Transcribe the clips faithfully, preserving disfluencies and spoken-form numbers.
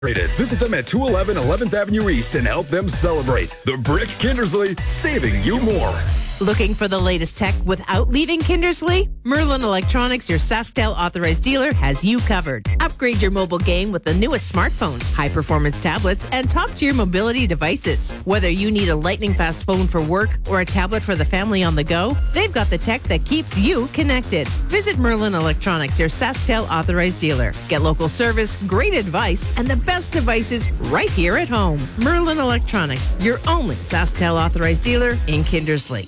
Visit them at two eleven eleventh Avenue East and help them celebrate. The Brick Kindersley, saving you more. Looking for the latest tech without leaving Kindersley? Merlin Electronics, your SaskTel authorized dealer, has you covered. Upgrade your mobile game with the newest smartphones, high-performance tablets, and top-tier mobility devices. Whether you need a lightning-fast phone for work or a tablet for the family on the go, they've got the tech that keeps you connected. Visit Merlin Electronics, your SaskTel authorized dealer. Get local service, great advice, and the best devices right here at home. Merlin Electronics, your only SaskTel authorized dealer in Kindersley.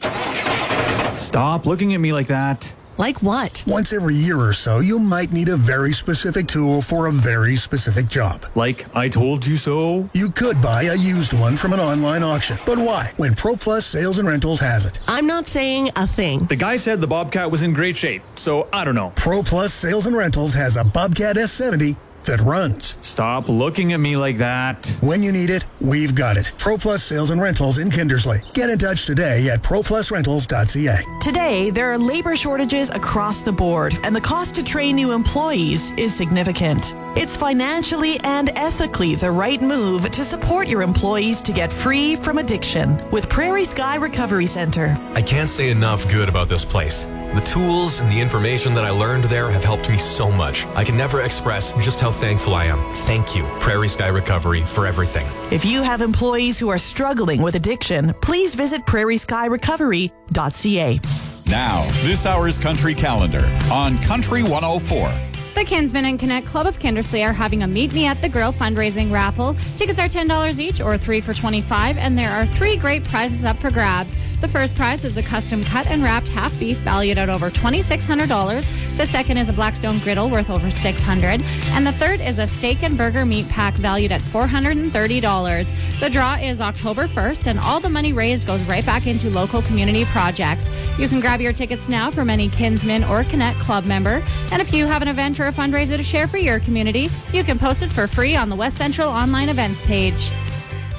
Stop looking at me like that. Like what? Once every year or so, you might need a very specific tool for a very specific job. Like, I told you so? You could buy a used one from an online auction. But why? When ProPlus Sales and Rentals has it. I'm not saying a thing. The guy said the Bobcat was in great shape, so I don't know. ProPlus Sales and Rentals has a Bobcat S seventy that runs. Stop looking at me like that. When you need it, we've got it. ProPlus Sales and Rentals in Kindersley. Get in touch today at pro plus rentals dot c a. Today, there are labor shortages across the board, and the cost to train new employees is significant. It's financially and ethically the right move to support your employees to get free from addiction with Prairie Sky Recovery Center. I can't say enough good about this place. The tools and the information that I learned there have helped me so much. I can never express just how thankful I am. Thank you, Prairie Sky Recovery, for everything. If you have employees who are struggling with addiction, please visit prairie sky recovery dot c a. Now, this hour's Country Calendar on Country one oh four. The Kinsman and Connect Club of Kindersley are having a Meet Me at the Grill fundraising raffle. Tickets are ten dollars each or three for twenty-five dollars, and there are three great prizes up for grabs. The first prize is a custom cut and wrapped half beef valued at over twenty-six hundred dollars. The second is a Blackstone griddle worth over six hundred dollars. And the third is a steak and burger meat pack valued at four hundred thirty dollars. The draw is October first, and all the money raised goes right back into local community projects. You can grab your tickets now from any Kinsman or Connect Club member. And if you have an event or a fundraiser to share for your community, you can post it for free on the West Central online events page.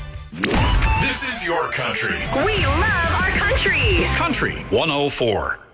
This is your country. We love our country. Country one oh four.